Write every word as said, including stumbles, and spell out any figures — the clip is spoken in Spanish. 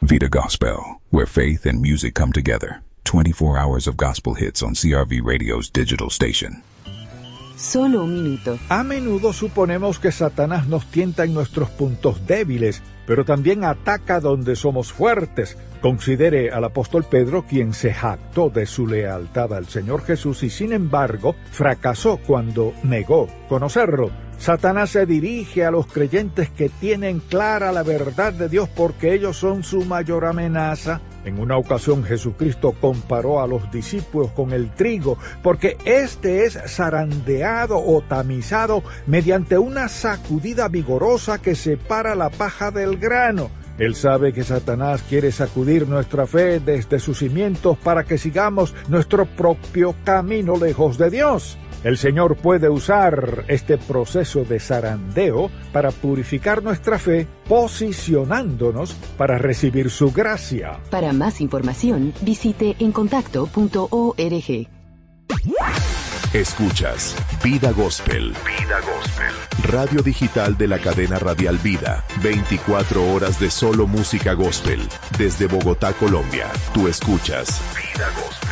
Vida Gospel, where faith and music come together. twenty-four hours of gospel hits on C R V Radio's digital station. Solo un minuto. A menudo suponemos que Satanás nos tienta en nuestros puntos débiles, pero también ataca donde somos fuertes. Considere al apóstol Pedro, quien se jactó de su lealtad al Señor Jesús y sin embargo fracasó cuando negó conocerlo. Satanás se dirige a los creyentes que tienen clara la verdad de Dios porque ellos son su mayor amenaza. En una ocasión Jesucristo comparó a los discípulos con el trigo, porque este es zarandeado o tamizado mediante una sacudida vigorosa que separa la paja del grano. Él sabe que Satanás quiere sacudir nuestra fe desde sus cimientos para que sigamos nuestro propio camino lejos de Dios. El Señor puede usar este proceso de zarandeo para purificar nuestra fe, posicionándonos para recibir su gracia. Para más información, visite encontacto punto org. Escuchas Vida Gospel. Vida Gospel. Radio digital de la cadena radial Vida. veinticuatro horas de solo música gospel. Desde Bogotá, Colombia. Tú escuchas Vida Gospel.